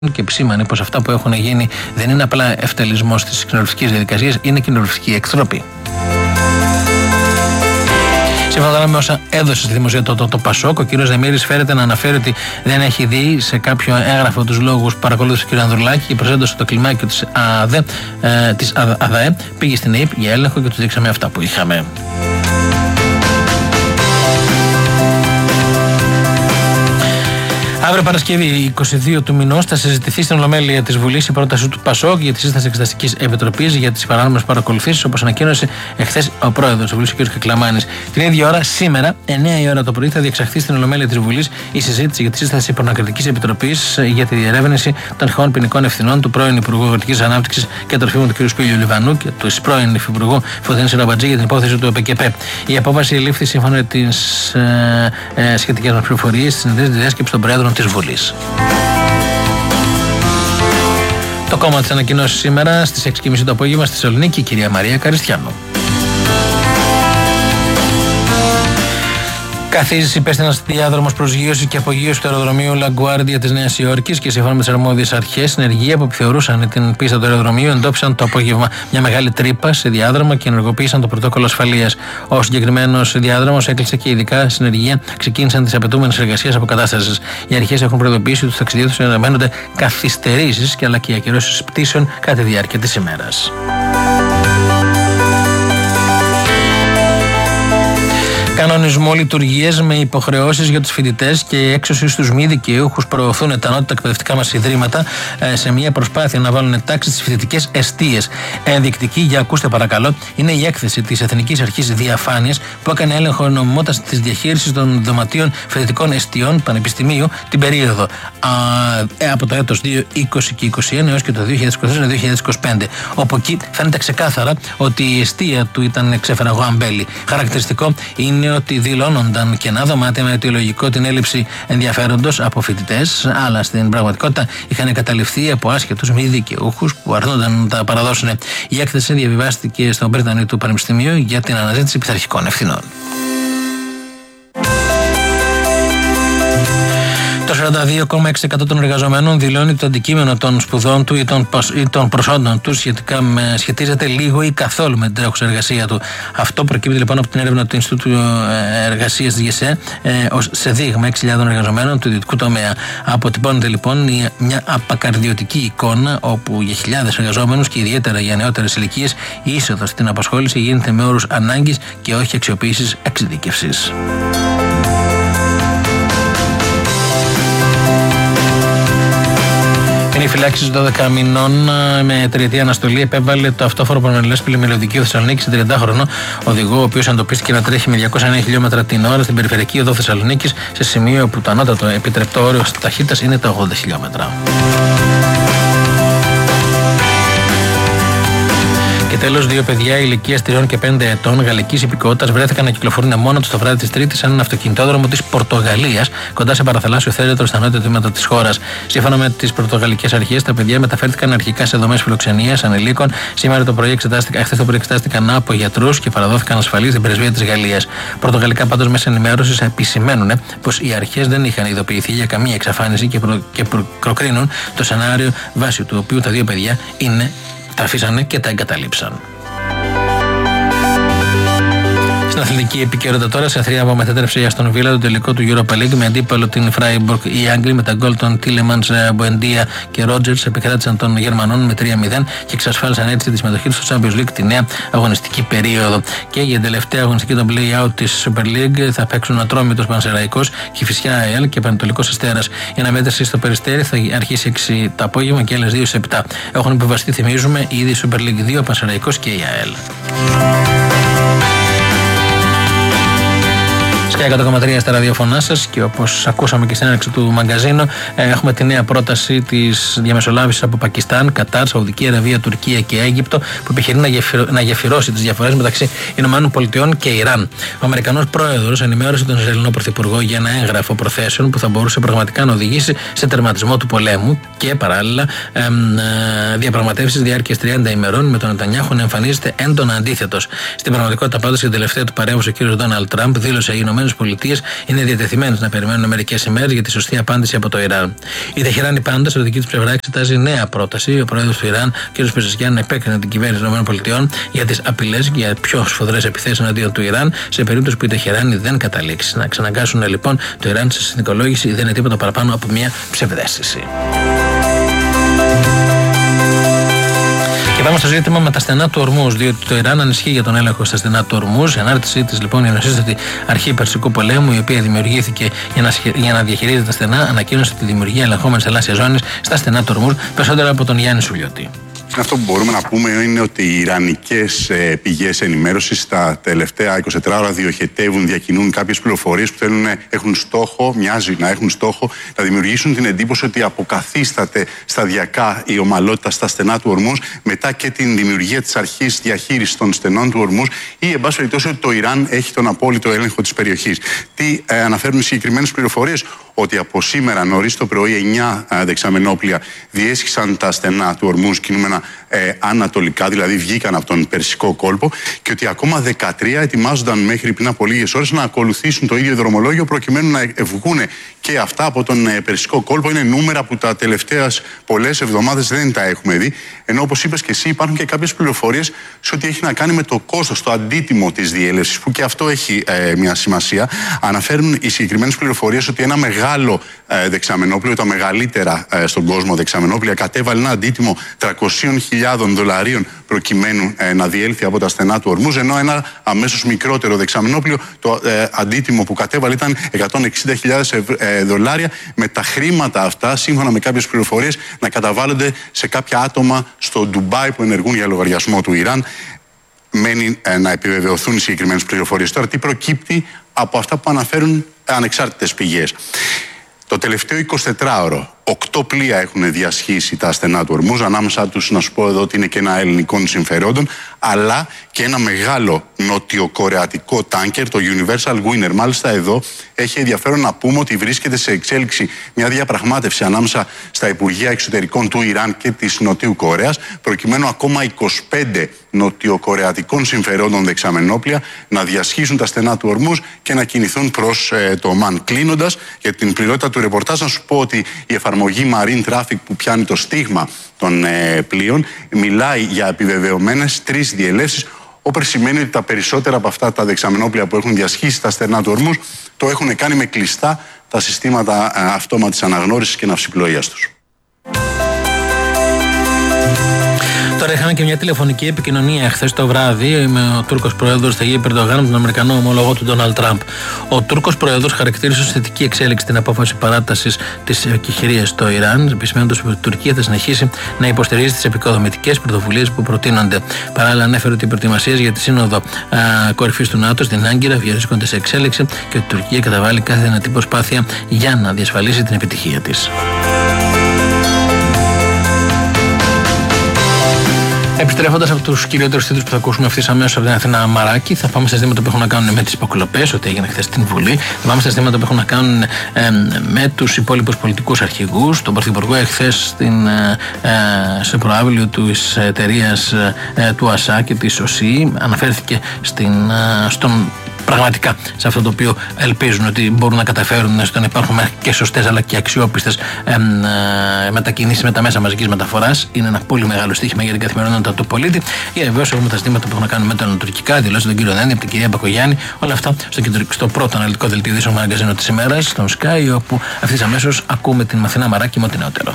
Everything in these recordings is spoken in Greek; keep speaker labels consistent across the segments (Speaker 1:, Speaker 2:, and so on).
Speaker 1: και επισήμανε πως αυτά που έχουν γίνει δεν είναι απλά ευτελισμός της κοινοβουλευτικής διαδικασίας, είναι κοινοβουλευτική εκτροπή. Σύμφωνα με όσα έδωσε στη δημοσιότητα το Πασόκ, ο κ. Δεμήρης φέρεται να αναφέρει ότι δεν έχει δει σε κάποιο έγγραφο τους λόγους παρακολούθησης του κ. Ανδρουλάκη και προσέντωσε το κλιμάκιο της ΑΔΑΕ, πήγε στην ΑΕΠ για έλεγχο και του δείξαμε αυτά που είχαμε. Αύριο Παρασκευή, 22 του μηνός, θα συζητηθεί στην Ολομέλεια της Βουλής η πρόταση του Πασόκ για τη σύσταση Εξεταστικής Επιτροπής για τις παράνομες παρακολουθήσεις, όπως ανακοίνωσε εχθές ο πρόεδρος της Βουλής, ο κ. Κακλαμάνης. Την ίδια ώρα, σήμερα, 9 η ώρα το πρωί, θα διεξαχθεί στην Ολομέλεια της Βουλής η συζήτηση για τη σύσταση Προνακριτικής Επιτροπής για τη διερεύνηση των αρχαίων ποινικών ευθυνών του πρώην Υπουργού Αγροτικής Ανάπτυξης και Τροφίμων του κ. Σπύλιου Λιβανού και του πρώην Υφυπουργού Φωτεινής Ραμπατζή για την υπόθεση του ΕΠΚΕ. Η απόφαση λήφθη σύμφωνα με τις σχετικές μας πληροφορίες στη διάσκεψη των Προέδρων της Βουλής. Το κόμμα της ανακοινώσει σήμερα στις 6.30 το απόγευμα στη Θεσσαλονίκη η κυρία Μαρία Καριστιάνου. Καθίζεις υπέστηνας διάδρομος προσγείωσης και απογείωσης του αεροδρομίου Λαγκουάρντια της Νέας Υόρκης και σύμφωνα με τις αρμόδιες αρχές, συνεργεία που επιθεωρούσαν την πίστα του αεροδρομίου εντόπισαν το απόγευμα μια μεγάλη τρύπα σε διάδρομο και ενεργοποίησαν το πρωτόκολλο ασφαλείας. Ο συγκεκριμένος διάδρομος έκλεισε και ειδικά συνεργεία ξεκίνησαν τις απαιτούμενες εργασίες αποκατάστασης. Οι αρχές έχουν προειδοποιήσει ότι στους ταξιδιώτες αναμένονται καθυστερήσεις αλλά και ακυρώσεις πτήσεων κατά τη διάρκεια της ημέρας. Κανονισμό λειτουργίες με υποχρεώσεις για τους φοιτητές και έξωση στους μη δικαιούχους προωθούν τα ανώτατα εκπαιδευτικά μας ιδρύματα σε μια προσπάθεια να βάλουν τάξη στις φοιτητικές εστίες. Ενδεικτική, για ακούστε παρακαλώ, είναι η έκθεση της Εθνικής Αρχής Διαφάνειας που έκανε έλεγχο νομιμότητας της διαχείρισης των δωματίων φοιτητικών εστιών πανεπιστημίου την περίοδο από το έτος 2020 και 2021 έως και το 2024-2025. Όπου εκεί φαίνεται ξεκάθαρα ότι η εστία του ήταν ξέφεραγο αμπέλι. Χαρακτηριστικό είναι ότι δηλώνονταν κενά δωμάτια με αιτιολογικό την έλλειψη ενδιαφέροντος από φοιτητές, αλλά στην πραγματικότητα είχαν εγκαταλειφθεί από άσχετους μη δικαιούχους που αρνούνταν να τα παραδώσουν. Η έκθεση διαβιβάστηκε στον Πρίτανη του Πανεπιστημίου για την αναζήτηση πειθαρχικών ευθυνών. Το 42,6% των εργαζομένων δηλώνει το αντικείμενο των σπουδών του ή των προσόντων του σχετίζεται λίγο ή καθόλου με την τρέχουσα εργασία του. Αυτό προκύπτει λοιπόν από την έρευνα του Ινστιτούτου Εργασίας της ΓΕΣΕ σε δείγμα 6.000 εργαζομένων του ιδιωτικού τομέα. Αποτυπώνεται λοιπόν μια απακαρδιωτική εικόνα όπου για χιλιάδες εργαζόμενους και ιδιαίτερα για νεότερες ηλικίες η είσοδος στην απασχόληση γίνεται με όρους ανάγκης και όχι αξιοποίησης εξειδίκευσης. Η φυλάξη 12 μηνών με τριετή αναστολή επέβαλε το αυτόφορο προνομιλές πλημμυροδικείο Θεσσαλονίκη σε 30χρονο οδηγό, ο οποίος εντοπίστηκε να τρέχει με 209 χιλιόμετρα την ώρα στην περιφερειακή οδό Θεσσαλονίκης, σε σημείο που το ανώτατο επιτρεπτό όριο ταχύτητας είναι τα 80 χιλιόμετρα. Και τέλος, δύο παιδιά ηλικίας 3 και 5 ετών γαλλικής υπηκότητας βρέθηκαν να κυκλοφορούν μόνα τους το βράδυ της Τρίτης σε έναν αυτοκινητόδρομο της Πορτογαλίας, κοντά σε παραθαλάσσιο θέρετρο στα νότια τμήματα της χώρας. Σύμφωνα με τις πορτογαλικές αρχές, τα παιδιά μεταφέρθηκαν αρχικά σε δομές φιλοξενίας ανηλίκων. Χθες το πρωί εξετάστηκαν από γιατρούς και παραδόθηκαν ασφαλείς στην πρεσβεία της Γαλλίας. Πορτογαλικά πάντως μέσα ενημέρωσης επισημαίνουν πως οι αρχές δεν είχαν ειδοποιηθεί για καμία εξαφάνιση και προκρίνουν το σενάριο βάσει του οποίου τα δύο παιδιά τα αφήσανε και τα εγκαταλείψαν. Στην αθλητική επικαιρότητα τώρα, σε θρίαμβο μετέτρεψε η Αστον Βίλα το τελικό του Europa League με αντίπαλο την Φράιμπουργκ. Οι Άγγλοι με τα γκολ των Τίλεμανς, Μποεντία και Ρότζερς επικράτησαν των Γερμανών με 3-0 και εξασφάλισαν έτσι τη συμμετοχή του στο Champions League τη νέα αγωνιστική περίοδο. Και για την τελευταία αγωνιστική των play-out της Super League θα παίξουν Ατρόμητος Πανσεραϊκός, Κηφισιά ΑΕΛ και Πανετολικός Αστέρας. Η αναμέτρηση στο Περιστέρι θα αρχίσει 6 το απόγευμα και άλλες 2 σε 7. Έχουν επιβαστεί, θυμίζουμε, ήδη Super League 2, Πανσεραϊκός και η ΑΕΛ. 100,3 στα ραδιοφωνά σας και όπως ακούσαμε και στην έναρξη του μαγκαζίνου, έχουμε τη νέα πρόταση της διαμεσολάβησης από Πακιστάν, Κατάρ, Σαουδική Αραβία, Τουρκία και Αίγυπτο, που επιχειρεί να γεφυρώσει τις διαφορές μεταξύ ΗΠΑ και Ιράν. Ο Αμερικανός πρόεδρος ενημέρωσε τον Ισραηλινό Πρωθυπουργό για ένα έγγραφο προθέσεων που θα μπορούσε πραγματικά να οδηγήσει σε τερματισμό του πολέμου και παράλληλα διαπραγματεύσεις διάρκειας 30 ημερών, με τον Νετανιάχου να εμφανίζεται έντονα αντίθετος. Στην πραγματικότητα, πάντως, η τελευταία του παρέμβαση, ο κ. Ντόναλντ Τραμπ δήλωσε οι ΗΠΑ είναι διατεθειμένες να περιμένουν μερικές ημέρες για τη σωστή απάντηση από το Ιράν. Η Τεχεράνη πάντα, στο δική της πλευρά, εξετάζει νέα πρόταση. Ο πρόεδρος του Ιράν, κ. Πεζεσκιάν, επέκρινε την κυβέρνηση των ΗΠΑ για τις απειλές και για πιο σφοδρές επιθέσεις εναντίον του Ιράν, σε περίπτωση που η Τεχεράνη δεν καταλήξει. Να εξαναγκάσουν λοιπόν το Ιράν σε συνθηκολόγηση δεν είναι τίποτα παραπάνω από μια ψευδαίσθηση. Και πάμε στο ζήτημα με τα στενά του Ορμούζ, διότι το Ιράν ανισχύει για τον έλεγχο στα στενά του Ορμούζ. Η ανάρτησή της λοιπόν, η νεοσύστατη αρχή Περσικού πολέμου, η οποία δημιουργήθηκε για να διαχειρίζεται τα στενά, ανακοίνωσε τη δημιουργία ελεγχόμενης θαλάσσιας ζώνης στα στενά του Ορμούζ, περισσότερα από τον Γιάννη Σουλιώτη.
Speaker 2: Αυτό που μπορούμε να πούμε είναι ότι οι ιρανικές πηγές ενημέρωσης τα τελευταία 24 ώρα διακινούν κάποιες πληροφορίες που μοιάζει να έχουν στόχο να δημιουργήσουν την εντύπωση ότι αποκαθίσταται σταδιακά η ομαλότητα στα στενά του Ορμούζ μετά και την δημιουργία της αρχής διαχείρισης των στενών του Ορμούζ ή, εν πάση περιπτώσει, ότι το Ιράν έχει τον απόλυτο έλεγχο της περιοχής. Τι αναφέρουν οι συγκεκριμένες πληροφορίες? Ότι από σήμερα νωρίς το πρωί 9 δεξαμενόπλια διέσχισαν τα στενά του Ορμούζ κινούμενα ανατολικά, δηλαδή βγήκαν από τον Περσικό κόλπο, και ότι ακόμα 13 ετοιμάζονταν μέχρι πριν από λίγες ώρες να ακολουθήσουν το ίδιο δρομολόγιο προκειμένου να βγουν και αυτά από τον Περσικό κόλπο. Είναι νούμερα που τα τελευταίες πολλές εβδομάδες δεν τα έχουμε δει. Ενώ, όπως είπες και εσύ, υπάρχουν και κάποιες πληροφορίες σε ό,τι έχει να κάνει με το κόστος, το αντίτιμο της διέλευσης, που και αυτό έχει μια σημασία. Αναφέρουν οι συγκεκριμένες πληροφορίες ότι ένα μεγάλο δεξαμενόπλιο, τα μεγαλύτερα στον κόσμο δεξαμενόπλια, κατέβαλε ένα αντίτιμο $300,000 προκειμένου να διέλθει από τα στενά του Ορμούζ, ενώ ένα αμέσως μικρότερο δεξαμενόπλιο, το αντίτιμο που κατέβαλε ήταν $160,000, με τα χρήματα αυτά, σύμφωνα με κάποιες πληροφορίες, να καταβάλλονται σε κάποια άτομα στο Ντουμπάι που ενεργούν για λογαριασμό του Ιράν. Μένει να επιβεβαιωθούν οι συγκεκριμένες πληροφορίες. Τώρα, τι προκύπτει από αυτά που αναφέρουν ανεξάρτητες πηγές? Το τελευταίο 24ωρο, 8 πλοία έχουν διασχίσει τα στενά του Ορμούζ. Ανάμεσα τους, να σου πω εδώ, ότι είναι και ένα ελληνικών συμφερόντων, αλλά και ένα μεγάλο νοτιοκορεατικό τάνκερ, το Universal Winner. Μάλιστα, εδώ έχει ενδιαφέρον να πούμε ότι βρίσκεται σε εξέλιξη μια διαπραγμάτευση ανάμεσα στα Υπουργεία Εξωτερικών του Ιράν και της Νοτιού Κορέας, προκειμένου ακόμα 25 νοτιοκορεατικών συμφερόντων δεξαμενόπλια να διασχίσουν τα στενά του Ορμούζ και να κινηθούν προς το Ομάν. Κλείνοντας, για την πληρότητα του ρεπορτάζ, να σου πω ότι η εφαρμογή Marine Traffic, που πιάνει το στίγμα των πλοίων, μιλάει για επιβεβαιωμένες 3 διελεύσεις, όπως σημαίνει ότι τα περισσότερα από αυτά τα δεξαμενόπλια που έχουν διασχίσει τα στενά του Ορμούζ το έχουν κάνει με κλειστά τα συστήματα αυτόματης αναγνώρισης και ναυσιπλοείας τους.
Speaker 1: Τώρα είχαμε και μια τηλεφωνική επικοινωνία χθες το βράδυ με ο Τούρκος πρόεδρος Ταγίπ Ερντογάν, τον Αμερικανό ομολογό του Ντόναλντ Τραμπ. Ο Τούρκος πρόεδρος χαρακτήρισε ως θετική εξέλιξη την απόφαση παράτασης της εκεχηρίας στο Ιράν, επισημένοντας ότι η Τουρκία θα συνεχίσει να υποστηρίζει τις επικοδομητικές πρωτοβουλίες που προτείνονται. Παράλληλα, ανέφερε ότι οι προετοιμασίες για τη Σύνοδο Κορυφής του ΝΑΤΟ στην Άγκυρα βρίσκονται σε εξέλιξη και ότι η Τουρκία καταβάλει κάθε δυνατή προσπάθεια για να διασφαλίσει την επιτυχία της. Επιστρέφοντας από τους κυριότερους τίτλους που θα ακούσουμε ευθύς αμέσως από την Αθηνά Μαράκη, θα πάμε στα ζητήματα που έχουν να κάνουν με τις υποκλοπές, ότι έγινε χθες στην Βουλή. Θα πάμε στα ζητήματα που έχουν να κάνουν με τους υπόλοιπους πολιτικούς αρχηγούς. Τον Πρωθυπουργό εχθές σε προάβλιο της εταιρείας του ΑΣΑ και της ΟΣΥ αναφέρθηκε στον πραγματικά σε αυτό το οποίο ελπίζουν ότι μπορούν να καταφέρουν στο να υπάρχουν και σωστές αλλά και αξιόπιστες μετακινήσεις με τα μέσα μαζικής μεταφοράς. Είναι ένα πολύ μεγάλο στοίχημα για την καθημερινότητα του πολίτη. Και βεβαίως έχουμε τα ζητήματα που έχουν να κάνουν με τα ανατολικά, δηλώσεις τον κύριο Δένδη, από την κυρία Μπακογιάννη. Όλα αυτά στο πρώτο αναλυτικό δελτίο ειδήσεων μαγκαζίνο της ημέρας, στον Sky, όπου ευθύς αμέσως ακούμε την Αθηνά Μαράκη με ό,τι νεότερο.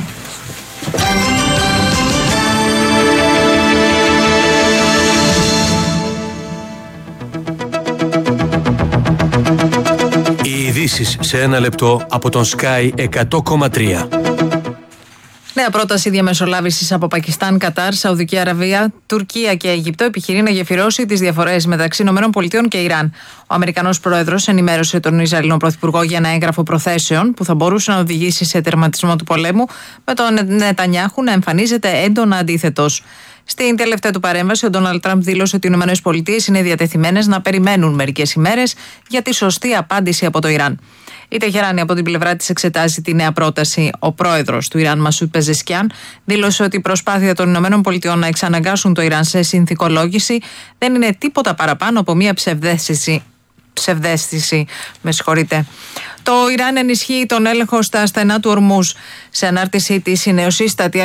Speaker 3: Ειδήσεις σε ένα λεπτό από τον Sky 100,3.
Speaker 4: Νέα πρόταση διαμεσολάβησης από Πακιστάν, Κατάρ, Σαουδική Αραβία, Τουρκία και Αιγυπτό επιχειρεί να γεφυρώσει τις διαφορές μεταξύ ΗΠΑ και Ιράν. Ο Αμερικανός πρόεδρος ενημέρωσε τον Ισραηλινό πρωθυπουργό για ένα έγγραφο προθέσεων που θα μπορούσε να οδηγήσει σε τερματισμό του πολέμου, με τον Νετανιάχου να εμφανίζεται έντονα αντίθετος. Στην τελευταία του παρέμβαση, ο Ντόναλντ Τραμπ δήλωσε ότι οι ΗΠΑ είναι διατεθειμένες να περιμένουν μερικές ημέρες για τη σωστή απάντηση από το Ιράν. Η Τεχεράνη από την πλευρά της εξετάζει τη νέα πρόταση. Ο πρόεδρος του Ιράν, Μασούτ Πεζεσκιάν, δήλωσε ότι η προσπάθεια των ΗΠΑ να εξαναγκάσουν το Ιράν σε συνθηκολόγηση δεν είναι τίποτα παραπάνω από μια ψευδαίσθηση. ψευδαίσθηση. Με συγχωρείτε. Το Ιράν ενισχύει τον έλεγχο στα στενά του Ορμούζ. Σε ανάρτησή της, η νεοσύστατη